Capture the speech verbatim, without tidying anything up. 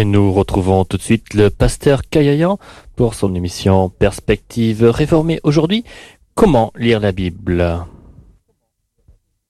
Et nous retrouvons tout de suite le pasteur Kayayan pour son émission Perspective réformée. Aujourd'hui, comment lire la Bible?